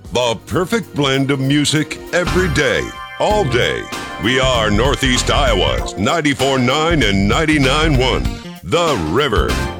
The perfect blend of music every day, all day. We are Northeast Iowa's 94.9 and 99.1, The River.